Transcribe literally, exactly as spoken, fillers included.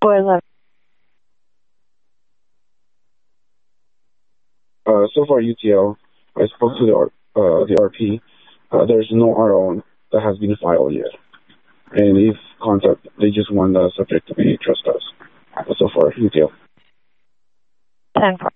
Spoiler. Uh, so far, U T L, I spoke to the, uh, the R P. Uh, there's no R O that has been filed yet. And if contact, they just want the subject to be trespass. So far, U T L. ten four.